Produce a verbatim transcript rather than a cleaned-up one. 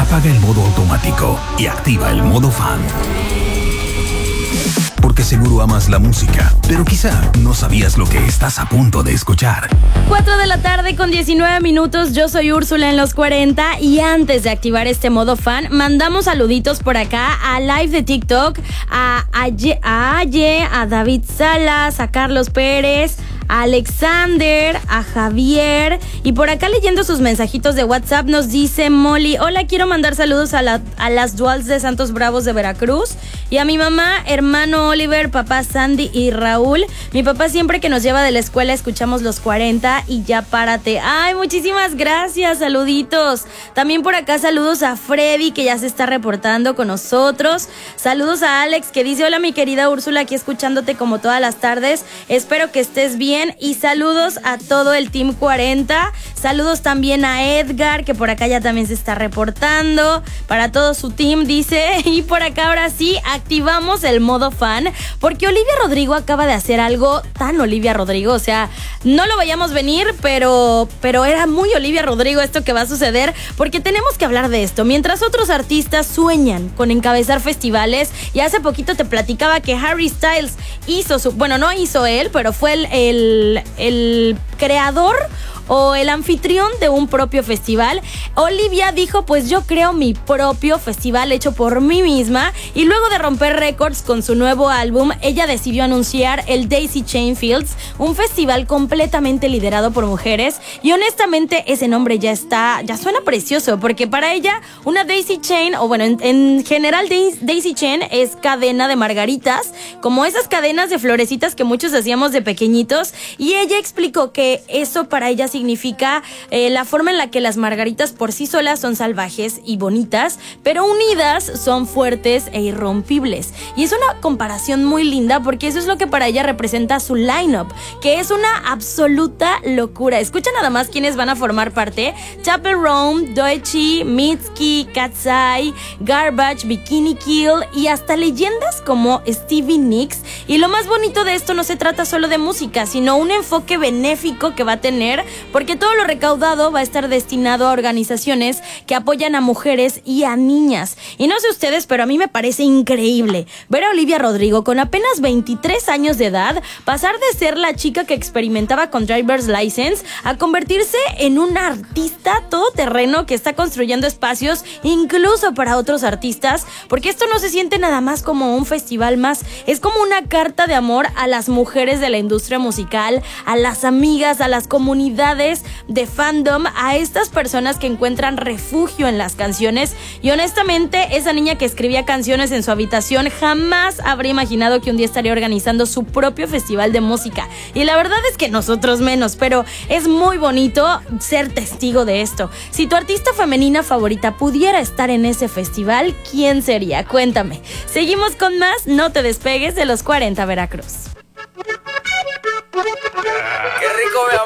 Apaga el modo automático y activa el modo fan. Porque seguro amas la música, pero quizá no sabías lo que estás a punto de escuchar. cuatro de la tarde con diecinueve minutos, yo soy Úrsula en los cuarenta y antes de activar este modo fan, mandamos saluditos por acá a Live de TikTok, a Aye, a, Aye, a David Salas, a Carlos Pérez, a Alexander, a Javier, y por acá leyendo sus mensajitos de WhatsApp nos dice Molly: hola, quiero mandar saludos a, la, a las Duals de Santos Bravos de Veracruz y a mi mamá, hermano Oliver, papá Sandy y Raúl. Mi papá siempre que nos lleva de la escuela escuchamos los cuarenta y ya párate. Ay, muchísimas gracias, saluditos. También por acá saludos a Freddy, que ya se está reportando con nosotros. Saludos a Alex, que dice: hola mi querida Úrsula, aquí escuchándote como todas las tardes, espero que estés bien. Y saludos a todo el Team cuarenta. Saludos también a Edgar, que por acá ya también se está reportando. Para todo su team, dice. Y por acá ahora sí, activamos el modo fan, porque Olivia Rodrigo acaba de hacer algo tan Olivia Rodrigo. O sea, no lo vayamos venir, pero, pero era muy Olivia Rodrigo esto que va a suceder, porque tenemos que hablar de esto. Mientras otros artistas sueñan con encabezar festivales, y hace poquito te platicaba que Harry Styles hizo su... Bueno, no hizo él, pero fue el... el El, el creador o el anfitrión de un propio festival. Olivia dijo: pues yo creo mi propio festival hecho por mí misma, y luego de romper récords con su nuevo álbum, ella decidió anunciar el Daisy Chain Fields, un festival completamente liderado por mujeres, y honestamente ese nombre ya está, ya suena precioso, porque para ella una Daisy Chain, o bueno, en, en general Daisy Chain es cadena de margaritas, como esas cadenas de florecitas que muchos hacíamos de pequeñitos, y ella explicó que eso para ella significa eh, la forma en la que las margaritas por sí solas son salvajes y bonitas, pero unidas son fuertes e irrompibles. Y es una comparación muy linda, porque eso es lo que para ella representa su line-up, que es una absoluta locura. Escucha nada más quiénes van a formar parte: Chappell Roan, Doechii, Mitski, Katsai, Garbage, Bikini Kill y hasta leyendas como Stevie Nicks. Y lo más bonito de esto, no se trata solo de música, sino un enfoque benéfico que va a tener, porque todo lo recaudado va a estar destinado a organizaciones que apoyan a mujeres y a niñas. Y no sé ustedes, pero a mí me parece increíble ver a Olivia Rodrigo con apenas veintitrés años de edad pasar de ser la chica que experimentaba con Driver's License a convertirse en una artista todoterreno que está construyendo espacios incluso para otros artistas, porque esto no se siente nada más como un festival más, es como una carta de amor a las mujeres de la industria musical, a las amigas, a las comunidades de fandom, a estas personas que encuentran refugio en las canciones. Y honestamente, esa niña que escribía canciones en su habitación jamás habría imaginado que un día estaría organizando su propio festival de música. Y la verdad es que nosotros menos, pero es muy bonito ser testigo de esto. Si tu artista femenina favorita pudiera estar en ese festival, ¿quién sería? Cuéntame. Seguimos con más, no te despegues de los cuarenta Veracruz. Qué rico, mi amor.